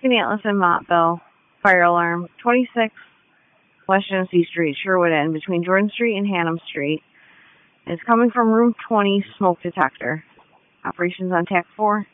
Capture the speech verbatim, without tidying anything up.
Tuscan Atlas in Montville. Fire alarm. twenty-six West Genesee Street, Sherwood Inn, between Jordan Street and Hannum Street. It's coming from room twenty, smoke detector. Operations on tack four.